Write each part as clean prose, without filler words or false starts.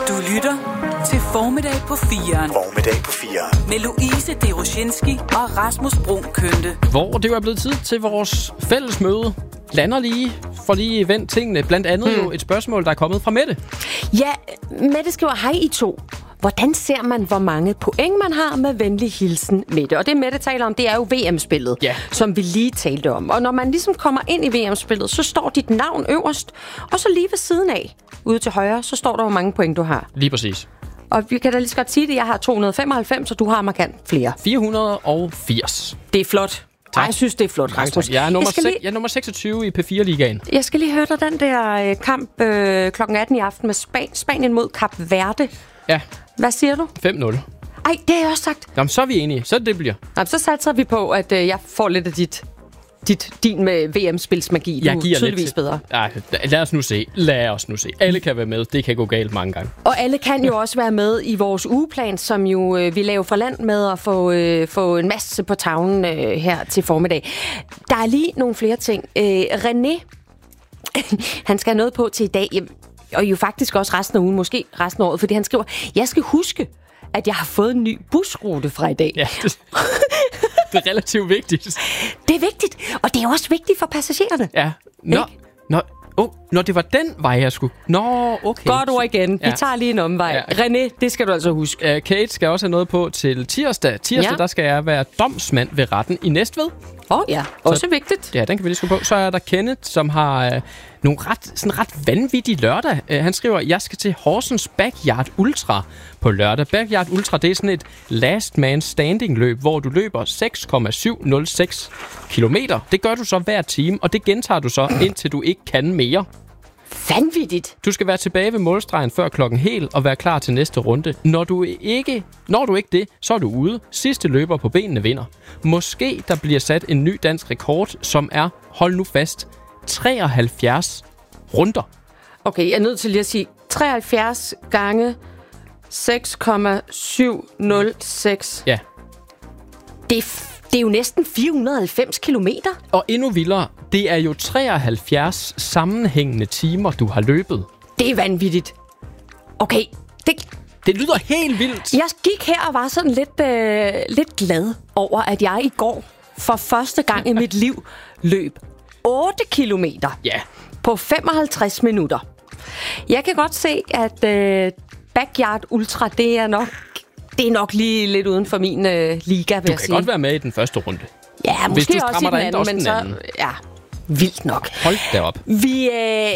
Du lytter til Formiddag på 4'eren. Formiddag på 4'eren. Med Louise Deroshinski og Rasmus Bruun Kønte. Hvor det jo er blevet tid til vores fælles møde. Lander lige, for lige vendt tingene. Blandt andet jo et spørgsmål, der er kommet fra Mette. Ja, Mette skriver, hej I to. Hvordan ser man, hvor mange point man har med venlig hilsen, Mette? Og det Mette taler om, det er jo VM-spillet, som vi lige talte om. Og når man ligesom kommer ind i VM-spillet, så står dit navn øverst, og så lige ved siden af, ude til højre, så står der, hvor mange point du har. Lige præcis. Og vi kan da lige så godt sige det, jeg har 295, og du har markant flere. 480. Det er flot. Tak. Jeg synes, det er flot, Rasmus. Jeg er nummer 26 i P4-ligaen. Jeg skal lige høre dig den der kamp kl. 18 i aften med Spanien mod Kap Verde. Ja. Hvad siger du? 5-0. Ej, det har jeg også sagt. Jamen, så er vi enige. Så det bliver. Jamen, så satser vi på, at jeg får lidt af din med VM-spilsmagi. Jeg giver tydeligvis lidt bedre. Ej, lad os nu se. Alle kan være med. Det kan gå galt mange gange. Og alle kan jo også være med i vores ugeplan, som jo vi laver fra land med at få en masse på tavlen her til formiddag. Der er lige nogle flere ting. René, han skal have noget på til i dag, og jo faktisk også resten af ugen, måske resten af året, fordi han skriver, jeg skal huske, at jeg har fået en ny busrute fra i dag. Ja, det er relativt vigtigt. Det er vigtigt, og det er også vigtigt for passagererne. Ja. Nå, det var den vej, jeg skulle. Nå, okay. Godt ord igen. Vi tager lige en omvej. Ja. René, det skal du altså huske. Kate skal også have noget på til tirsdag. Der skal jeg være domsmand ved retten i Næstved. Også vigtigt. Ja, den kan vi lige skrive på. Så er der Kenneth, som har nogle ret vanvittige lørdag. Han skriver, jeg skal til Horsens Backyard Ultra på lørdag. Backyard Ultra, det er sådan et last man standing løb, hvor du løber 6,706 kilometer. Det gør du så hver time, og det gentager du så, indtil du ikke kan mere. Vanvittigt. Du skal være tilbage ved målstregen før klokken hel og være klar til næste runde. Når du ikke det, så er du ude. Sidste løber på benene vinder. Måske der bliver sat en ny dansk rekord, som er, hold nu fast, 73 runder. Okay, jeg er nødt til lige at sige 73 gange 6,706. Ja. Det er jo næsten 490 kilometer. Og endnu vildere, det er jo 73 sammenhængende timer, du har løbet. Det er vanvittigt. Okay, det lyder helt vildt. Jeg gik her og var sådan lidt glad over, at jeg i går for første gang i mit liv løb 8 kilometer på 55 minutter. Jeg kan godt se, at Backyard Ultra, det er nok lige lidt uden for min liga, vil jeg sige. Du kan godt være med i den første runde. Ja, måske hvis du også i den anden, men så... Ja, vildt nok. Hold da op. Vi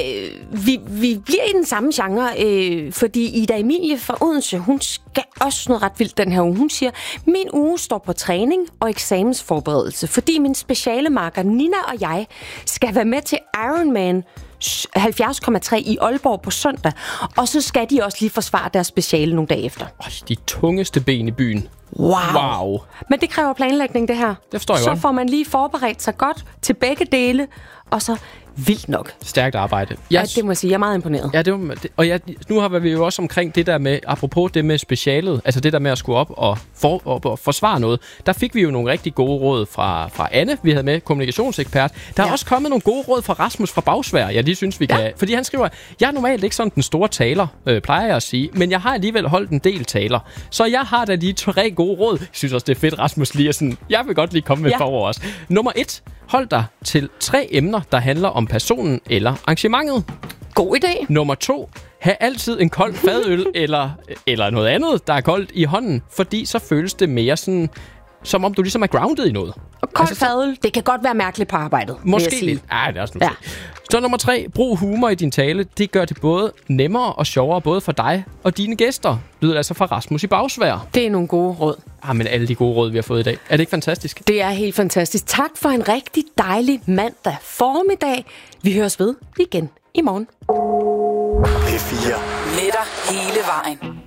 bliver i den samme genre, fordi Ida Emilie fra Odense, hun skal også noget ret vildt den her uge. Hun siger, min uge står på træning og eksamensforberedelse, fordi min specialemarker Nina og jeg skal være med til Ironman 70,3 i Aalborg på søndag, og så skal de også lige forsvare deres speciale nogle dage efter. De tungeste ben i byen. Wow. Men det kræver planlægning, det her. Det forstår jeg så godt. får man lige forberedt sig godt til begge dele, og så vildt nok. Stærkt arbejde. Det må jeg sige, jeg er meget imponeret. Ja, nu har vi jo også omkring det der med, apropos det med specialet, altså det der med at skulle op og forsvare noget. Der fik vi jo nogle rigtig gode råd fra Anne, vi havde med, kommunikationsekspert. Der er også kommet nogle gode råd fra Rasmus fra Bagsvær, jeg lige synes, vi kan. Fordi han skriver, jeg er normalt ikke sådan den store taler, plejer jeg at sige, men jeg har alligevel holdt en del taler. Så jeg har da lige 3 gode råd. Jeg synes også, det er fedt, Rasmus lige er sådan, jeg vil godt lige komme med for os. Nummer 1. Hold dig til 3 emner, der handler om personen eller arrangementet. God idé. Nummer 2. Ha' altid en kold fadøl eller noget andet, der er koldt i hånden, fordi så føles det mere sådan, som om du ligesom er grounded i noget. Og kold fadøl, det kan godt være mærkeligt på arbejdet. Måske lidt. Det er også noget. Så nummer 3. Brug humor i din tale. Det gør det både nemmere og sjovere, både for dig og dine gæster. Lyder altså fra Rasmus i Bagsvær. Det er nogle gode råd. Men alle de gode råd, vi har fået i dag. Er det ikke fantastisk? Det er helt fantastisk. Tak for en rigtig dejlig mandag formiddag. Vi høres ved igen i morgen. P4. Med dig hele vejen.